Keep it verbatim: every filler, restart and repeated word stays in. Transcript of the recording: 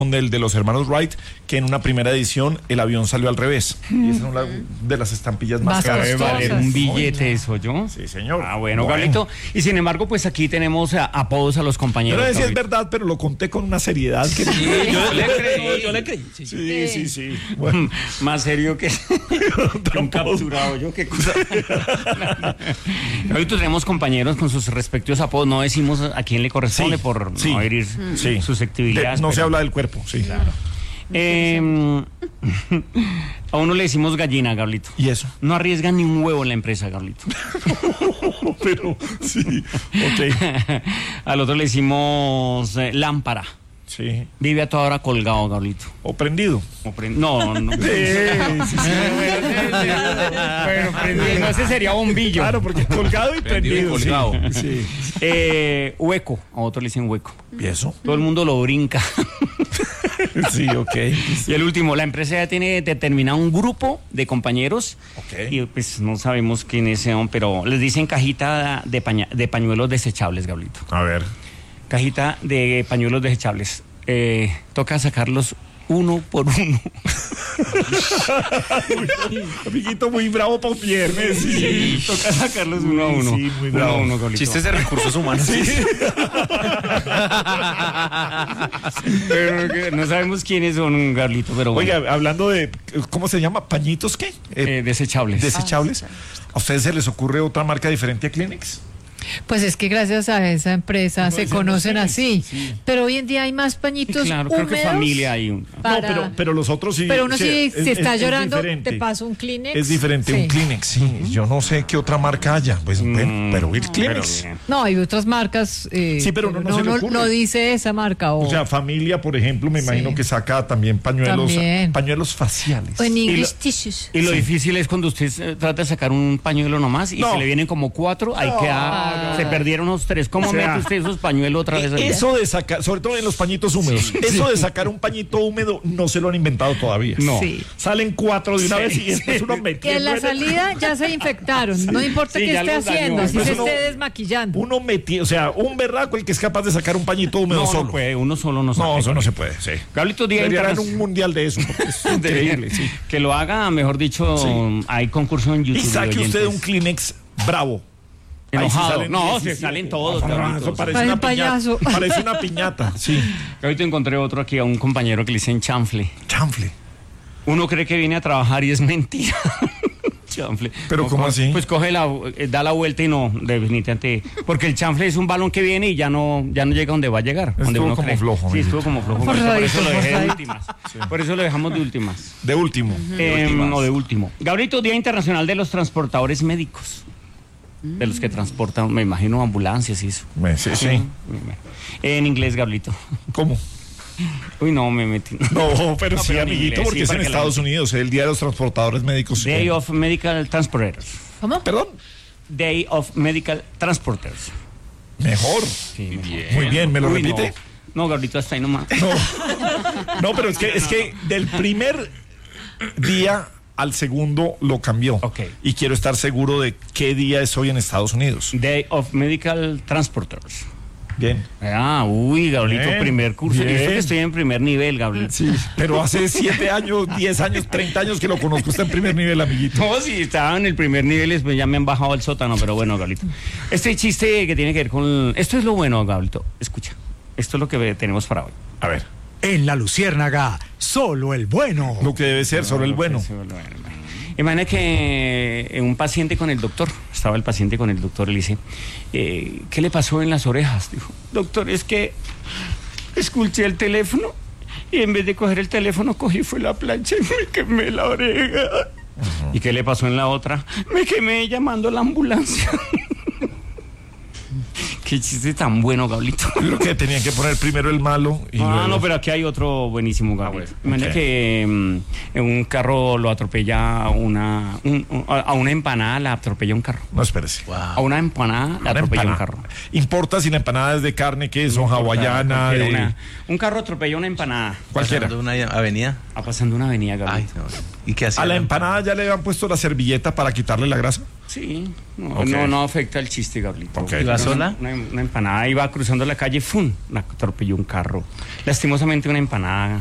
del de los hermanos Wright, que en una primera edición el avión salió al revés. Y esa es una de las estampillas más, más caras. Debe valer un billete eso, ¿yo? Sí, señor. Ah, bueno, bueno. Gablito. Y sin embargo, pues aquí tenemos a, apodos a los compañeros. Yo no sé si es verdad, pero lo conté con una seriedad que... Sí, yo le creí, yo le creí. Sí, sí, sí. sí. Bueno. Más serio que un capturado. Yo qué cosa. Gablito, tenemos compañeros con sus respectivos apodos. No decimos a quién le corresponde Sí, por sí, no herir sí. susceptibilidades. De, no pero... se habla del cuerpo, sí. Claro. Eh, a uno le decimos gallina, Gablito. ¿Y eso? No arriesgan ni un huevo en la empresa, Gablito. Pero, sí, ok. Al otro le decimos eh, lámpara. Sí. Vive a toda hora colgado, Gablito. O prendido. O pre... No, no. Sí, sí, sí. Bueno, prendido. No, ese sería bombillo. Claro, porque colgado y prendido. Colgado. Sí. sí. Eh, hueco. A otro le dicen hueco. ¿Y eso? Todo el mundo lo brinca. Sí, ok. Y el último, la empresa ya tiene determinado un grupo de compañeros. Ok. Y pues no sabemos quiénes son, pero les dicen cajita de, paña, de pañuelos desechables, Gablito. A ver. Cajita de pañuelos desechables. Eh, toca sacarlos uno por uno. Amiguito muy bravo para un viernes. Sí. Sí, toca sacarlos uno a uno. Sí, muy uno bravo. a uno, Gablito. Chistes de recursos humanos. Sí. Pero que no sabemos quiénes son, Gablito, pero bueno. Oiga, hablando de, ¿cómo se llama? ¿Pañitos qué? Eh, Eh, desechables. ¿Desechables? ¿A ustedes se les ocurre otra marca diferente a Kleenex? Pues es que gracias a esa empresa No, se ese no conocen sé, así. sí. Pero hoy en día hay más Sí, pañitos claro, creo que húmedos. familia hay un. Para- No, pero, pero los otros sí. Pero uno o sea, sí, es- si está es- es llorando, diferente. te paso un Kleenex. Es diferente, Sí. un Kleenex, sí. Yo no sé qué otra marca haya. Pues bueno, Mm, pero el pero Kleenex. bien. No, hay otras marcas. eh, Sí, pero no- no se le no, ocurre. no dice esa marca. O, O sea, familia, por ejemplo, me Sí. imagino que saca también pañuelos, También. pañuelos faciales. o en Y English lo- tissues. Y lo Sí. difícil es cuando usted eh, trata de sacar un pañuelo nomás y No. se le vienen como cuatro, ahí No, queda, no. se perdieron unos tres. ¿Cómo O sea, mete usted esos pañuelos otra vez? ahí? Eso de sacar, sobre todo en los pañitos húmedos, eso de sacar un pañito húmedo no se lo han inventado todavía. No. Sí. Salen cuatro de una Sí, vez y después uno Que metiendo. en la en el- salida ya se infectaron. No importa Sí, qué ya esté los dañó. haciendo, si Pues se uno- esté desmaquillando. Uno metido, o sea, un berraco el que es capaz de sacar un pañito húmedo No, solo. no puede, uno solo no sabe. No, eso no se puede, sí. Gablito, día Debería haber internacional. un mundial de eso, porque es increíble, sí. Que lo haga, mejor dicho, Sí. hay concurso en YouTube. Y saque de usted oyentes. un Kleenex bravo. Ahí sí Enojado. salen No, diecisiete. se salen todos, Ah, Gablito. eso parece Parece una un payaso. piñata. Parece una piñata, sí. Ahorita encontré otro aquí, a un compañero que le dicen chanfle. Chanfle. Uno cree que viene a trabajar y es mentira. Chanfle. ¿Pero No, cómo co- así? Pues coge la, eh, da la vuelta y no, definitivamente. Porque el chanfle es un balón que viene y ya no, ya no llega donde va a llegar. Donde Estuvo uno como cree. flojo, Sí, mire. estuvo como flojo. Por Forzadito, eso lo dejé de forzadito. últimas. Por eso lo dejamos de últimas. De último. Eh, últimas. no, de último. Gabrito, Día Internacional de los Transportadores Médicos. De los que transportan, me imagino, ambulancias y eso. Me- Sí, sí. En inglés, Gablito. ¿Cómo? Uy, no, me metí. No, pero No, sí, pero en amiguito, inglés, porque sí, es para en que la- Estados Unidos, el Día de los Transportadores Médicos. Day Eh, of Medical Transporters. ¿Cómo? Perdón. Day of Medical Transporters. Mejor. Sí, Muy bien, ¿me lo Uy, repite? No, no, Gablito, hasta ahí nomás. No. No, pero es que, es que del primer día al segundo lo cambió. Ok. Y quiero estar seguro de qué día es hoy en Estados Unidos. Day of Medical Transporters. Bien. Ah, uy, Gablito, Bien, primer curso. Y bien. esto que estoy en primer nivel, Gablito. Sí, pero hace siete años, diez años, treinta años que lo conozco. Está en primer nivel, amiguito. No, si estaba en el primer nivel, después ya me han bajado al sótano, pero bueno, Gablito. Este chiste que tiene que ver con... Esto es lo bueno, Gablito. Escucha, esto es lo que tenemos para hoy. A ver, En La Luciérnaga, solo el bueno. lo que debe ser sobre el bueno. Imagina que eh, un paciente con el doctor, estaba el paciente con el doctor y le dice, eh, ¿qué le pasó en las orejas? Dijo, doctor, es que escuché el teléfono y en vez de coger el teléfono cogí fue la plancha y me quemé la oreja. ¿Y qué le pasó en la otra? Me quemé llamando a la ambulancia. Qué chiste tan bueno, Gablito. Creo que tenían que poner primero el malo y Ah, luego... no, pero aquí hay otro buenísimo, Gabriel. Ah, bueno. Imagina Ok. que mm, en un carro lo atropella una... un- un- a una empanada la atropella un carro. No, espérese. A una empanada la Una atropella un empanada. carro. Importa si la empanada es de carne, queso, hawaiana, Cualquiera, de... una- un carro atropella una empanada. cualquiera. Pasando una avenida. A pasando una avenida, Gabriel. Ay, no. ¿Y qué hacía? A la empanada ya le habían puesto la servilleta para quitarle la grasa. Sí, no, Ok. no, no afecta el chiste, Gablito. Ok. ¿Iba sola? Una, una empanada, iba cruzando la calle, ¡fum! La atropelló un carro. Lastimosamente una empanada